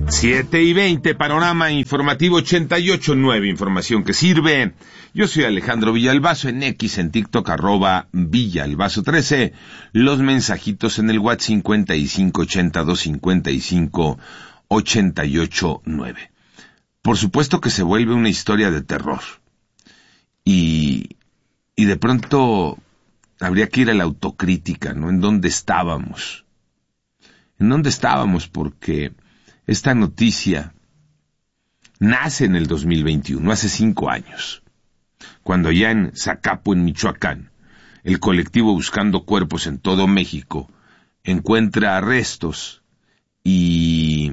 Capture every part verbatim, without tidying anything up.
siete y veinte, Panorama Informativo ochenta y ocho punto nueve, información que sirve. Yo soy Alejandro Villalbazo, en X, en TikTok, arroba Villalbazo trece. Los mensajitos en el WhatsApp cincuenta y cinco ochenta y dos cincuenta y cinco ochenta y ocho nueve. Por supuesto que se vuelve una historia de terror. Y, y de pronto habría que ir a la autocrítica, ¿no? ¿En dónde estábamos? ¿En dónde estábamos? Porque esta noticia nace en el dos mil veintiuno, hace cinco años, cuando allá en Zacapu, en Michoacán, el colectivo Buscando Cuerpos en todo México encuentra restos y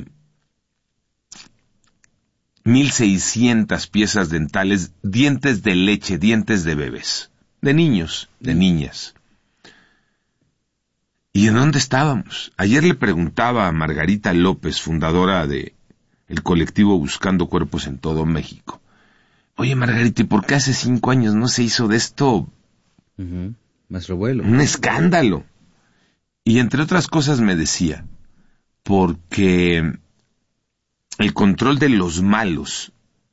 mil seiscientas piezas dentales, dientes de leche, dientes de bebés, de niños, de niñas. ¿Y en dónde estábamos? Ayer le preguntaba a Margarita López, fundadora de el colectivo Buscando Cuerpos en todo México. Oye, Margarita, ¿y por qué hace cinco años no se hizo de esto uh-huh. más revuelo? Un escándalo. Y entre otras cosas me decía, porque el control de los malos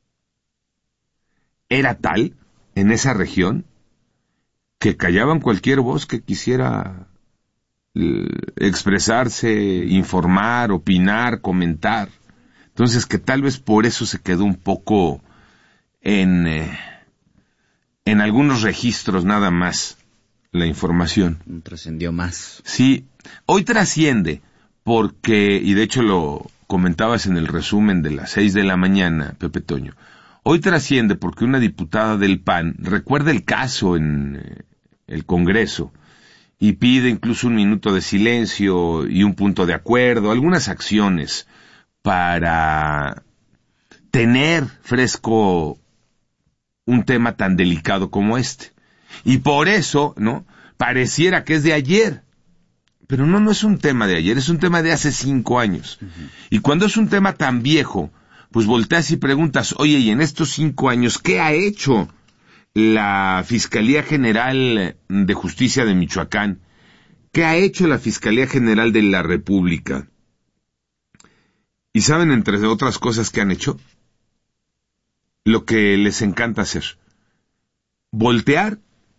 era tal en esa región que callaban cualquier voz que quisiera expresarse, informar, opinar, comentar. Entonces que tal vez por eso se quedó un poco en eh, en algunos registros nada más la información. No trascendió más. Sí, hoy trasciende porque, y de hecho lo comentabas en el resumen de las seis de la mañana, Pepe Toño, hoy trasciende porque una diputada del P A N recuerda el caso en eh, el Congreso y pide incluso un minuto de silencio y un punto de acuerdo, algunas acciones para tener fresco un tema tan delicado como este. Y por eso, ¿no? Pareciera que es de ayer. Pero no, no es un tema de ayer, es un tema de hace cinco años. Uh-huh. Y cuando es un tema tan viejo, pues volteas y preguntas, oye, y en estos cinco años, ¿qué ha hecho la Fiscalía General de Justicia de Michoacán? ¿Qué ha hecho la Fiscalía General de la República? ¿Y saben, entre otras cosas que han hecho? Lo que les encanta hacer. Voltear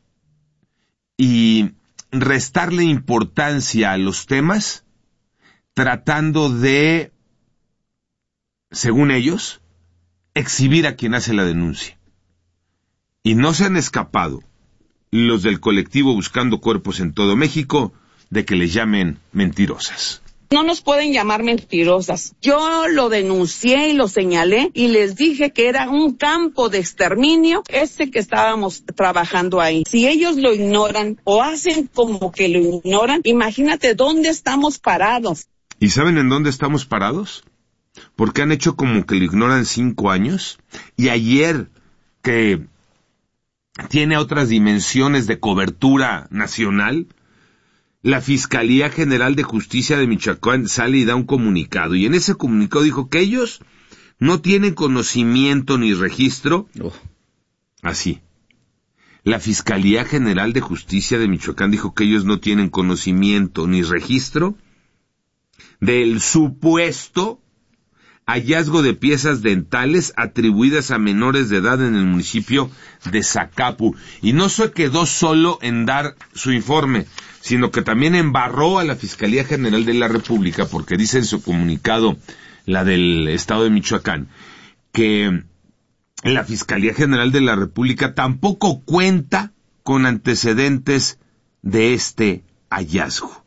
y restarle importancia a los temas, tratando de, según ellos, exhibir a quien hace la denuncia. Y no se han escapado los del colectivo Buscando Cuerpos en todo México de que les llamen mentirosas. No nos pueden llamar mentirosas. Yo lo denuncié y lo señalé y les dije que era un campo de exterminio este que estábamos trabajando ahí. Si ellos lo ignoran o hacen como que lo ignoran, imagínate dónde estamos parados. ¿Y saben en dónde estamos parados? Porque han hecho como que lo ignoran cinco años y ayer, que tiene otras dimensiones de cobertura nacional, la Fiscalía General de Justicia de Michoacán sale y da un comunicado, y en ese comunicado dijo que ellos no tienen conocimiento ni registro. Oh. Así. La Fiscalía General de Justicia de Michoacán dijo que ellos no tienen conocimiento ni registro del supuesto hallazgo de piezas dentales atribuidas a menores de edad en el municipio de Zacapu. Y no se quedó solo en dar su informe, sino que también embarró a la Fiscalía General de la República, porque dice en su comunicado, la del Estado de Michoacán, que la Fiscalía General de la República tampoco cuenta con antecedentes de este hallazgo.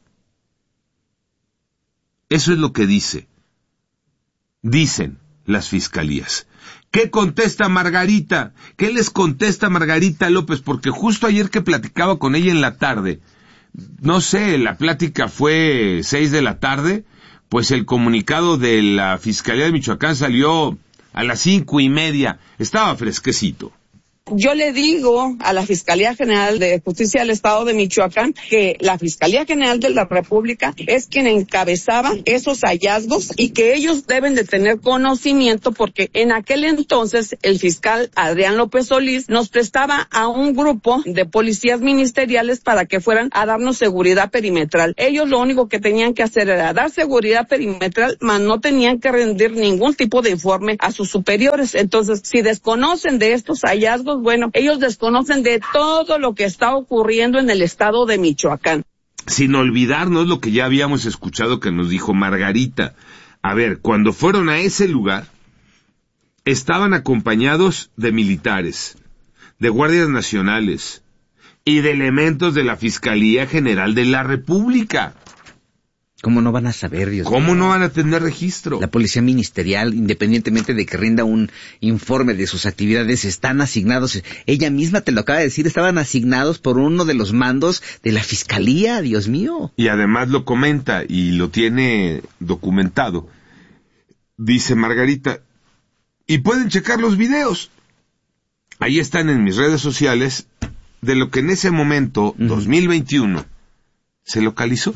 Eso es lo que dice. Dicen las fiscalías. ¿Qué contesta Margarita? ¿Qué les contesta Margarita López? Porque justo ayer que platicaba con ella en la tarde, no sé, la plática fue seis de la tarde, pues el comunicado de la Fiscalía de Michoacán salió a las cinco y media, estaba fresquecito. Yo le digo a la Fiscalía General de Justicia del Estado de Michoacán que la Fiscalía General de la República es quien encabezaba esos hallazgos y que ellos deben de tener conocimiento porque en aquel entonces el fiscal Adrián López Solís nos prestaba a un grupo de policías ministeriales para que fueran a darnos seguridad perimetral. Ellos lo único que tenían que hacer era dar seguridad perimetral, mas no tenían que rendir ningún tipo de informe a sus superiores. Entonces, si desconocen de estos hallazgos, bueno, ellos desconocen de todo lo que está ocurriendo en el estado de Michoacán. Sin olvidarnos lo que ya habíamos escuchado que nos dijo Margarita. A ver, cuando fueron a ese lugar, estaban acompañados de militares, de guardias nacionales y de elementos de la Fiscalía General de la República. ¿Cómo no van a saber, Dios ¿Cómo mío? no van a tener registro? La policía ministerial, independientemente de que rinda un informe de sus actividades, están asignados, ella misma te lo acaba de decir, estaban asignados por uno de los mandos de la fiscalía, Dios mío. Y además lo comenta y lo tiene documentado. Dice Margarita, y pueden checar los videos. Ahí están en mis redes sociales de lo que en ese momento, uh-huh. dos mil veintiuno, se localizó.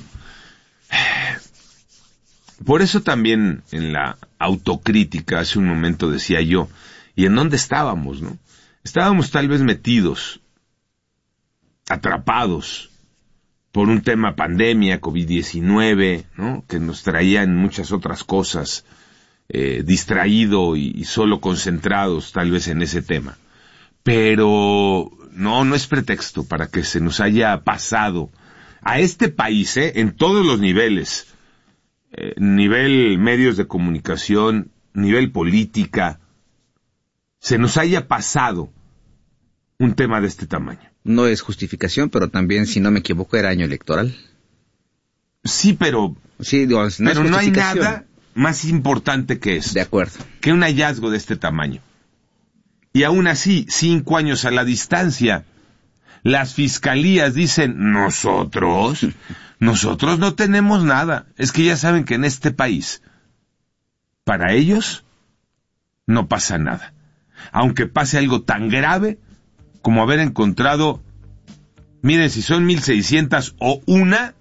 Por eso también en la autocrítica, hace un momento decía yo, ¿y en dónde estábamos, no? Estábamos tal vez metidos, atrapados por un tema pandemia, covid diecinueve, ¿no? Que nos traía en muchas otras cosas, eh, distraído y, y solo concentrados tal vez en ese tema. Pero no, no es pretexto para que se nos haya pasado a este país, ¿eh? En todos los niveles. Eh, nivel medios de comunicación, nivel política, se nos haya pasado un tema de este tamaño. No es justificación, pero también, si no me equivoco, era año electoral. Sí, pero, sí, digo, no, pero no hay nada más importante que eso. De acuerdo. Que un hallazgo de este tamaño. Y aún así, cinco años a la distancia, las fiscalías dicen, nosotros, nosotros no tenemos nada. Es que ya saben que en este país, para ellos, no pasa nada. Aunque pase algo tan grave como haber encontrado, miren, si son mil seiscientas o una,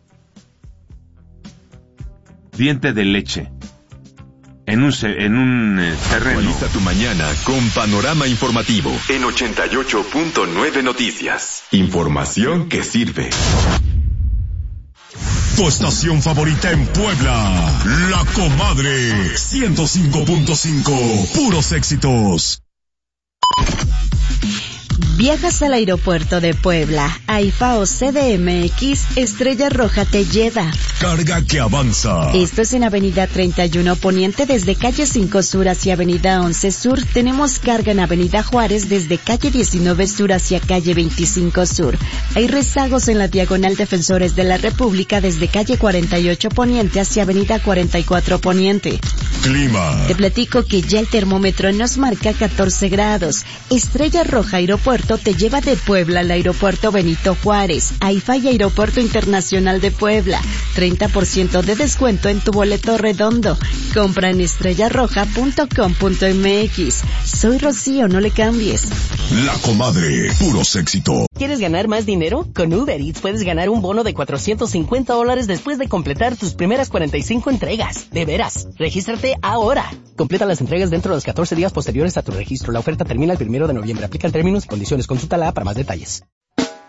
diente de leche en un, en un eh, terreno. Actualiza tu mañana con Panorama Informativo en ochenta y ocho punto nueve Noticias. Información que sirve. Tu estación favorita en Puebla, La Comadre, ciento cinco punto cinco, puros éxitos. Viajas al aeropuerto de Puebla, AIFA o C D M X, Estrella Roja te lleva. Carga que avanza. Esto es en Avenida treinta y uno Poniente desde calle cinco Sur hacia Avenida once Sur. Tenemos carga en Avenida Juárez desde calle diecinueve Sur hacia calle veinticinco Sur. Hay rezagos en la Diagonal Defensores de la República desde calle cuarenta y ocho Poniente hacia Avenida cuarenta y cuatro Poniente. Clima. Te platico que ya el termómetro nos marca catorce grados. Estrella Roja Aeropuerto te lleva de Puebla al Aeropuerto Benito Juárez, AIFA y Aeropuerto Internacional de Puebla. treinta por ciento de descuento en tu boleto redondo. Compra en estrella roja punto com punto m x. Soy Rocío, no le cambies. La Comadre, puros éxitos. ¿Quieres ganar más dinero? Con Uber Eats puedes ganar un bono de cuatrocientos cincuenta dólares después de completar tus primeras cuarenta y cinco entregas. De veras, regístrate ahora. Completa las entregas dentro de los catorce días posteriores a tu registro. La oferta termina el primero de noviembre. Aplican términos y condiciones. Consúltala para más detalles.